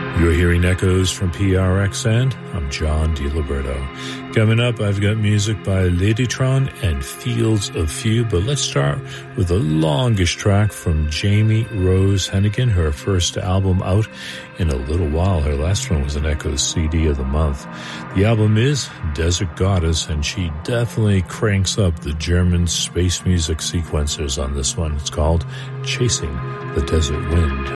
You're hearing Echoes from PRXN. I'm John DiLiberto. Coming up, I've got music by Ladytron and Fields of Few, but let's start with the longest track from Jamie Rose Hennigan, her first album out in a little while. Her last one was an Echoes CD of the month. The album is Desert Goddess, and she definitely cranks up the German space music sequencers on this one. It's called Chasing the Desert Wind.